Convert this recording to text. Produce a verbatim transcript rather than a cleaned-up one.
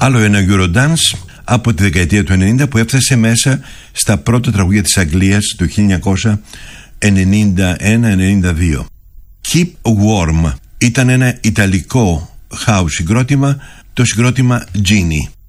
Άλλο ένα Eurodance από τη δεκαετία του ενενήντα που έφτασε μέσα στα πρώτα τραγούδια της Αγγλίας το χίλια εννιακόσια ενενήντα ένα ενενήντα δύο. Keep Warm ήταν ένα ιταλικό house συγκρότημα, το συγκρότημα Genie.